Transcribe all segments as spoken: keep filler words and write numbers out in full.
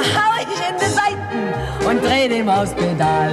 hau ich in die Seiten und dreh dem Mauspedal.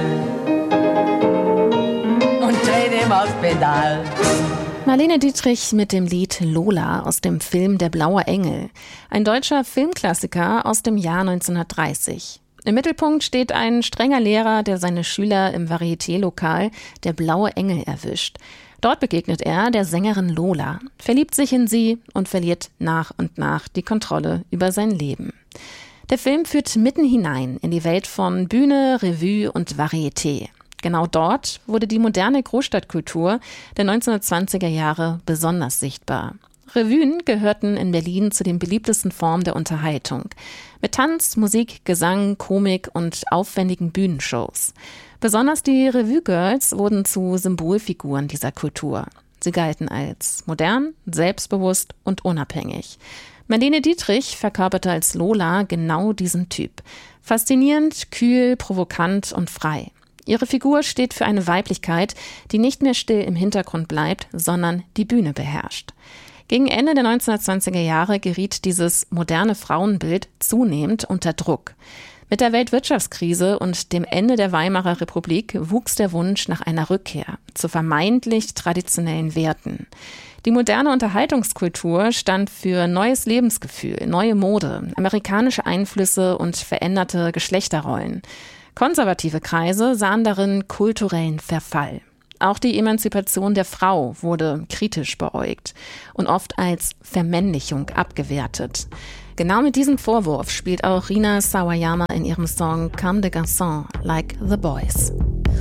Und dreh dem Mauspedal. Marlene Dietrich mit dem Lied Lola aus dem Film Der blaue Engel. Ein deutscher Filmklassiker aus dem Jahr neunzehnhundertdreißig. Im Mittelpunkt steht ein strenger Lehrer, der seine Schüler im Varieté-Lokal Der blaue Engel erwischt. Dort begegnet er der Sängerin Lola, verliebt sich in sie und verliert nach und nach die Kontrolle über sein Leben. Der Film führt mitten hinein in die Welt von Bühne, Revue und Varieté. Genau dort wurde die moderne Großstadtkultur der neunzehnhundertzwanziger Jahre besonders sichtbar. Revuen gehörten in Berlin zu den beliebtesten Formen der Unterhaltung. Mit Tanz, Musik, Gesang, Komik und aufwendigen Bühnenshows. Besonders die Revue-Girls wurden zu Symbolfiguren dieser Kultur. Sie galten als modern, selbstbewusst und unabhängig. Marlene Dietrich verkörperte als Lola genau diesen Typ. Faszinierend, kühl, provokant und frei. Ihre Figur steht für eine Weiblichkeit, die nicht mehr still im Hintergrund bleibt, sondern die Bühne beherrscht. Gegen Ende der neunzehnhundertzwanziger Jahre geriet dieses moderne Frauenbild zunehmend unter Druck. Mit der Weltwirtschaftskrise und dem Ende der Weimarer Republik wuchs der Wunsch nach einer Rückkehr zu vermeintlich traditionellen Werten. Die moderne Unterhaltungskultur stand für neues Lebensgefühl, neue Mode, amerikanische Einflüsse und veränderte Geschlechterrollen. Konservative Kreise sahen darin kulturellen Verfall. Auch die Emanzipation der Frau wurde kritisch beäugt und oft als Vermännlichung abgewertet. Genau mit diesem Vorwurf spielt auch Rina Sawayama in ihrem Song Comme des Garçons, Like the Boys.